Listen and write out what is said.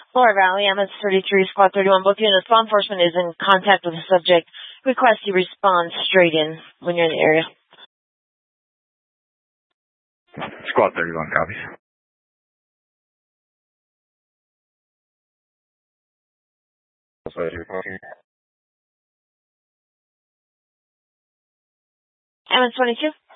Laura Valley, MS 33, Squad 31, both units. Law enforcement is in contact with the subject. Request you respond straight in when you're in the area. Squad 31 copies. MS 22.